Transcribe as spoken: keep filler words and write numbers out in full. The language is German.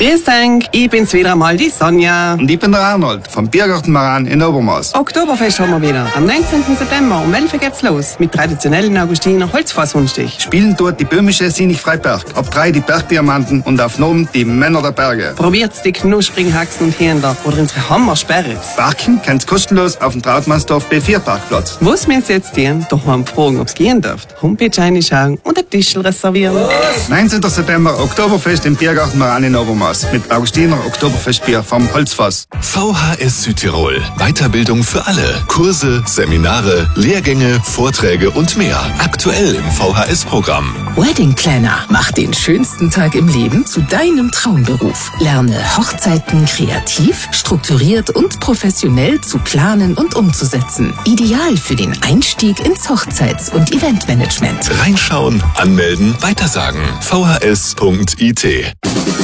Grüß dich, ich bin's wieder einmal, die Sonja. Und ich bin der Arnold vom Biergarten Maran in Obermaß. Oktoberfest haben wir wieder. Am neunzehnten September um elf Uhr geht's los. Mit traditionellen Augustiner Holzfassrundstich. Spielen dort die böhmische Sinich Freiberg. Ab drei die Bergdiamanten und auf Nomen die Männer der Berge. Probiert's die knusprigen Haxen und Händler oder unsere Hammersperre. Parken kannst kostenlos auf dem Trautmannsdorf B vier Parkplatz. Was wir jetzt tun, daheim fragen, ob's gehen darf. Homepage reinschauen und ein Tischl reservieren. neunzehnten September Oktoberfest im Biergarten Maran in Obermaß. Mit Augustiner Oktoberfestbier vom Holzfass. V H S Südtirol. Weiterbildung für alle. Kurse, Seminare, Lehrgänge, Vorträge und mehr. Aktuell im V H S-Programm. Wedding Planner. Mach den schönsten Tag im Leben zu deinem Traumberuf. Lerne Hochzeiten kreativ, strukturiert und professionell zu planen und umzusetzen. Ideal für den Einstieg ins Hochzeits- und Eventmanagement. Reinschauen, anmelden, weitersagen. v h s punkt i t